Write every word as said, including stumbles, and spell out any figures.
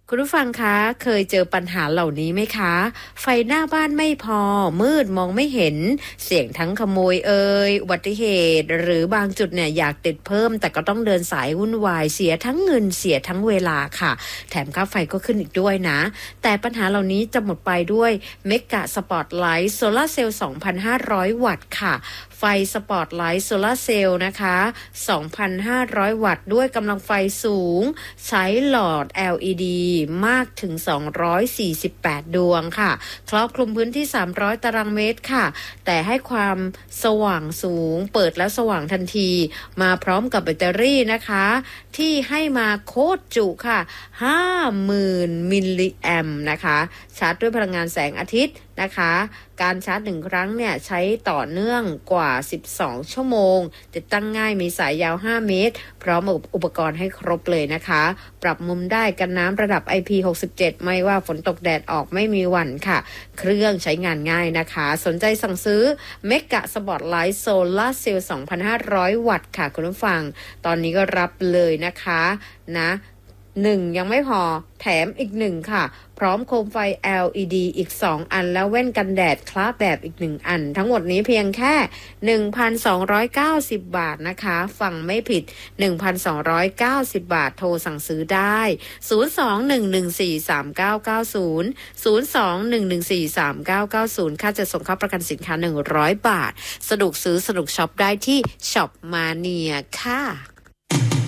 คุณผู้ฟังคะเคยเจอปัญหาเหล่านี้ไหมคะไฟหน้าบ้านไม่พอมืดมองไม่เห็นเสี่ยงทั้งขโมยเอ่ยอุบัติเหตุหรือบางจุดเนี่ยอยากติดเพิ่มแต่ก็ต้องเดินสายวุ่นวายเสียทั้งเงินเสียทั้งเวลาค่ะแถมค่าไฟก็ขึ้นอีกด้วยนะแต่ปัญหาเหล่านี้จะหมดไปด้วยเมกะสปอตไลท์โซลาร์เซลล์ สองพันห้าร้อย วัตต์ค่ะไฟสปอตไลท์โซลาร์เซลล์นะคะ สองพันห้าร้อย วัตต์ด้วยกำลังไฟสูงใช้หลอด แอล อี ดี มากถึงสองร้อยสี่สิบแปดดวงค่ะครอบคลุมพื้นที่สามร้อยตารางเมตรค่ะแต่ให้ความสว่างสูงเปิดแล้วสว่างทันทีมาพร้อมกับแบตเตอรี่นะคะที่ให้มาโคตรจุค่ะ ห้าหมื่น มิลลิแอมป์นะคะชาร์จด้วยพลังงานแสงอาทิตย์นะคะการชาร์จหนึ่งครั้งเนี่ยใช้ต่อเนื่องกว่าสิบสองชั่วโมงติดตั้งง่ายมีสายยาวห้าเมตรพร้อมอุปกรณ์ให้ครบเลยนะคะปรับมุมได้กันน้ำระดับ ไอ พี หกสิบเจ็ด ไม่ว่าฝนตกแดดออกไม่มีหวั่นค่ะเครื่องใช้งานง่ายนะคะสนใจสั่งซื้อเมกะสปอตไลท์โซลาร์เซลล์ สองพันห้าร้อย วัตต์ค่ะคุณผู้ฟังตอนนี้ก็รับเลยนะคะนะหนึ่งยังไม่พอแถมอีกหนึ่งค่ะพร้อมโคมไฟ แอล อี ดี อีกสองอันแล้วแว่นกันแดดคลาสแบบอีกหนึ่งอันทั้งหมดนี้เพียงแค่ หนึ่งพันสองร้อยเก้าสิบ บาทนะคะฟังไม่ผิด หนึ่งพันสองร้อยเก้าสิบ บาทโทรสั่งซื้อได้ศูนย์ สอง หนึ่ง หนึ่ง สี่ สาม เก้า เก้า ศูนย์ ศูนย์ สอง หนึ่ง หนึ่ง สี่ สาม เก้า เก้า ศูนย์ค่าจะส่งเข้าประกันสินค้าหนึ่งร้อยบาทสะดวกซื้อสะดวกช็อปได้ที่ช็อปมาเนียค่ะ